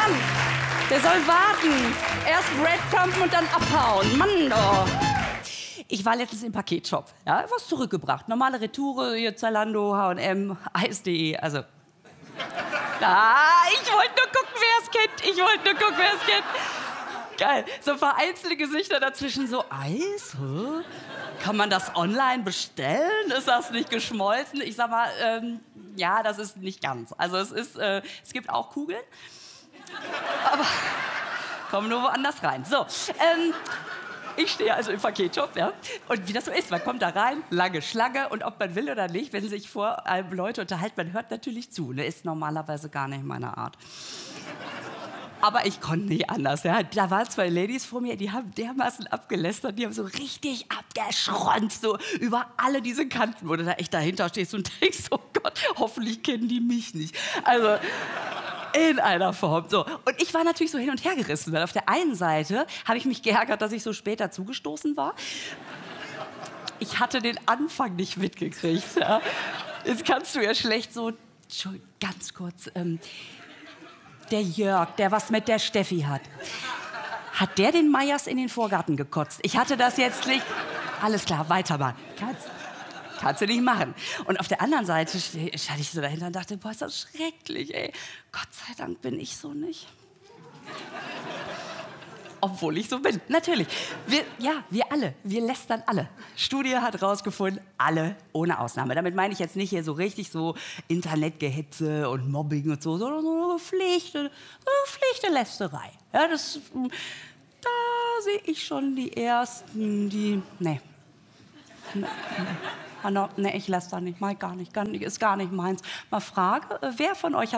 Mann, der soll warten. Erst Breadcrumben und dann abhauen. Mann, doch. Ich war letztens im Paketshop. Ja, was zurückgebracht. Normale Retoure, hier Zalando, H&M, Eis.de, also... ich wollte nur gucken, wer es kennt. Geil. So ein paar einzelne Gesichter dazwischen. So, Eis? Hä? Kann man das online bestellen? Ist das nicht geschmolzen? Ich sag mal, ja, das ist nicht ganz. Also es gibt auch Kugeln. Aber kommen nur woanders rein. So, ich stehe also im Paketshop, ja. Und wie das so ist, man kommt da rein, lange Schlange. Und ob man will oder nicht, wenn sich vor allem Leute unterhalten, man hört natürlich zu. Ne? Ist normalerweise gar nicht meine Art. Aber ich konnte nicht anders. Ja. Da waren 2 Ladies vor mir, die haben dermaßen abgelästert, die haben so richtig abgeschronzt, so über alle diese Kanten, wo du da echt dahinter stehst und denkst, oh Gott, hoffentlich kennen die mich nicht. Also in einer Form. So. Und ich war natürlich so hin und her gerissen, weil auf der einen Seite habe ich mich geärgert, dass ich so später zugestoßen war. Ich hatte den Anfang nicht mitgekriegt. Ja. Jetzt kannst du ja schlecht so, ganz kurz, der Jörg, der was mit der Steffi hat. Hat der den Meyers in den Vorgarten gekotzt? Ich hatte das jetzt nicht... Alles klar, weitermachen. Kannst du nicht machen. Und auf der anderen Seite stand ich so dahinter und dachte, boah, ist das schrecklich, ey. Gott sei Dank bin ich so nicht. Obwohl ich so bin, natürlich. Wir alle, wir lästern alle. Studie hat rausgefunden, alle ohne Ausnahme. Damit meine ich jetzt nicht hier so richtig so Internetgehetze und Mobbing und so, sondern so eine gepflegte Lästerei. Ja, da sehe ich schon die Ersten, die, nee, ich läster nicht, mach ich gar nicht, ist gar nicht meins. Mal Frage, wer von euch hat